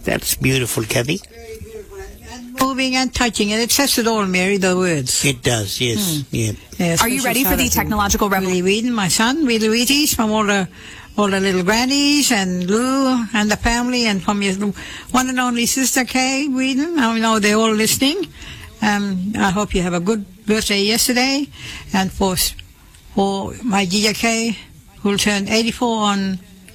That's beautiful, Kathy. Moving and touching, and it says it all, Mary, the words. It does, yes. Yeah. Yes, Are you ready for the technological revolution? Willie Wheaton, my son, Willie Wheaties, from all the little grannies, and Lou, and the family, and from your one and only sister, Kay Wheaton. I know they're all listening. I hope you have a good birthday yesterday. And for my Gija Kay, who'll turn 84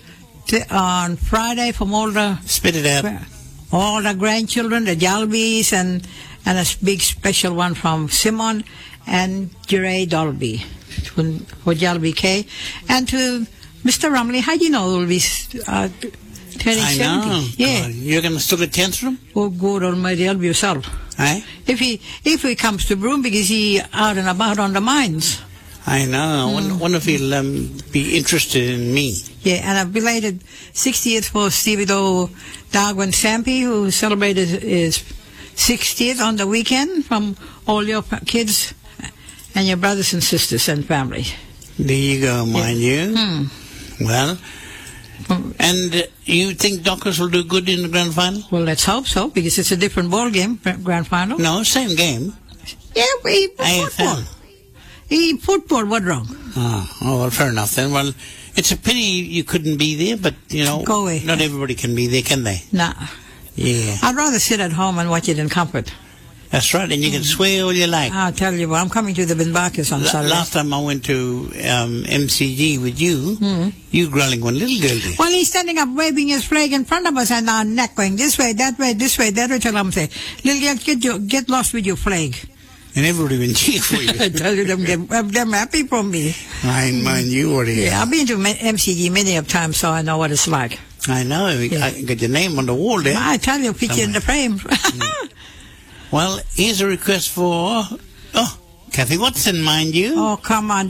on Friday, from all the... Spit it out. All the grandchildren, the Jalbys, and a big special one from Simon and Jeray Dolby for Jalby K. And to Mr. Rumley, how do you know he'll be turning 70? I know. Yeah. You're going to still a tantrum? Oh, God almighty, help yourself. Eh? If he comes to Broome, because he out and about on the mines. I know. I wonder if he'll be interested in me. Yeah, and a belated 60th for Stevie Doe Darwin Stampy, who celebrated his 60th on the weekend, from all your kids and your brothers and sisters and family. There you go, mind you. Well, and you think Dockers will do good in the grand final? Well, let's hope so, because it's a different ball game, grand final. No, same game. Yeah, football. Football, what wrong? Oh, well, fair enough then. Well, it's a pity you couldn't be there, but, Go away. Not everybody can be there, can they? Nah. Yeah. I'd rather sit at home and watch it in comfort. That's right, and you can swear all you like. I'll tell you what, I'm coming to the Binbakis on Saturday. Last time I went to MCG with you, you growling one little girl there. Well, he's standing up waving his flag in front of us and our neck going this way, that way, this way, that way, till I'm saying, little girl, get lost with your flag. And everybody been cheering for you. I tell you, them happy for me. Mind you, what are you? Yeah, I've been to MCG many of times, so I know what it's like. I know. Yeah. I got your name on the wall there. I tell you, picture in the frame. Well, here's a request for... Kathy Watson, mind you. Oh, come on.